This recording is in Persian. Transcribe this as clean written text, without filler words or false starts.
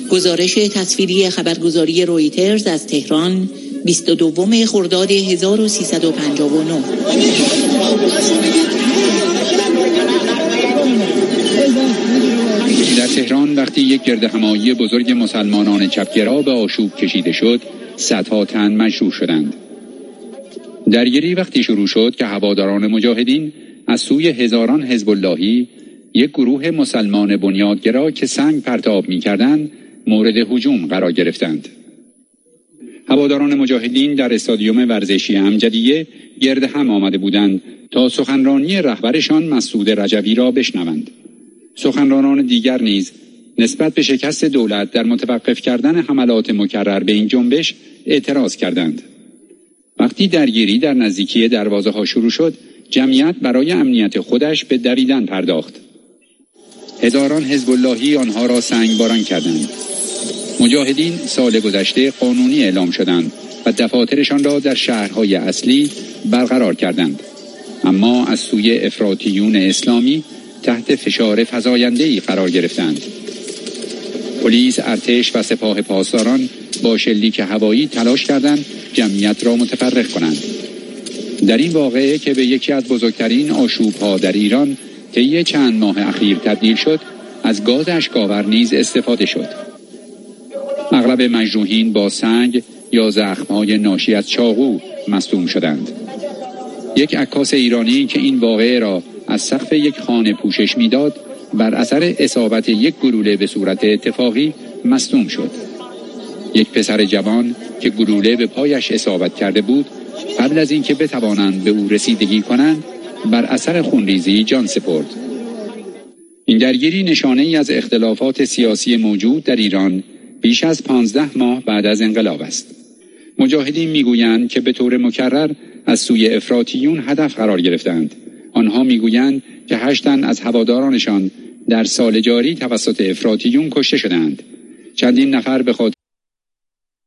گزارش تصویری خبرگزاری رویترز از تهران 22 خرداد 1359. در تهران وقتی یک گردهمایی بزرگ مسلمانان چپگرا به آشوب کشیده شد، صدها تن مجروح شدند. درگیری وقتی شروع شد که هواداران مجاهدین از سوی هزاران حزب اللهی، یک گروه مسلمان بنیادگرا که سنگ پرتاب می‌کردند، مورد هجوم قرار گرفتند. هواداران مجاهدین در استادیوم ورزشی امجدیه گرد هم آمده بودند تا سخنرانی رهبرشان مسعود رجوی را بشنوند. سخنرانان دیگر نیز نسبت به شکست دولت در متوقف کردن حملات مکرر به این جنبش اعتراض کردند. وقتی درگیری در نزدیکی دروازه ها شروع شد، جمعیت برای امنیت خودش به دویدن پرداخت. هزاران حزب اللهی آنها را سنگباران کردند. مجاهدین سال گذشته قانونی اعلام شدند و دفاترشان را در شهرهای اصلی برقرار کردند. اما از سوی افراطیون اسلامی تحت فشار فزاینده‌ای قرار گرفتند. پلیس، ارتش و سپاه پاسداران با شلیک هوایی تلاش کردند جمعیت را متفرق کنند. در این واقعه که به یکی از بزرگترین آشوب‌ها در ایران طی چند ماه اخیر تبدیل شد، از گاز اشک‌آور نیز استفاده شد. اغلب مجروحین با سنگ یا زخم‌های ناشی از چاقو مصدوم شدند. یک عکاس ایرانی که این واقعه را از سقف یک خانه پوشش می‌داد، بر اثر اصابت یک گلوله به صورت اتفاقی مصدوم شد. یک پسر جوان که گلوله به پایش اصابت کرده بود، قبل از اینکه بتوانند به او رسیدگی کنند، بر اثر خونریزی جان سپرد. این درگیری نشانه‌ای از اختلافات سیاسی موجود در ایران بیش از 15 ماه بعد از انقلاب است. مجاهدین میگویند که به طور مکرر از سوی افراطیون هدف قرار گرفتند. آنها میگویند که 8 تن از هوادارانشان در سال جاری توسط افراطیون کشته شدند. چندین نفر به خاطر